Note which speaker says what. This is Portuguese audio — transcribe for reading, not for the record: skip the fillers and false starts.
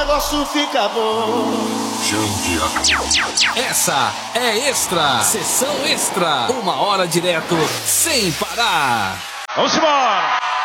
Speaker 1: negócio fica bom.
Speaker 2: Essa é Extra, sessão extra, 1 hora direto, sem parar.
Speaker 3: Vamos embora!